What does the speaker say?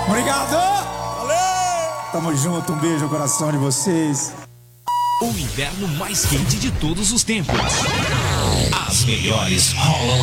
Obrigado! Valeu! Tamo junto, um beijo no coração de vocês. O inverno mais quente de todos os tempos. As melhores rolam